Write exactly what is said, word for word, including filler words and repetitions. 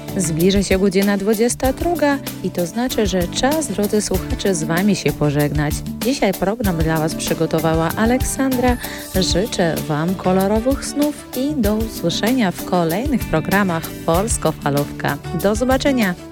Zbliża się godzina dwudziesta druga i to znaczy, że czas, drodzy słuchacze, z Wami się pożegnać. Dzisiaj program dla Was przygotowała Aleksandra. Życzę Wam kolorowych snów i do usłyszenia w kolejnych programach Polsko Falówka. Do zobaczenia!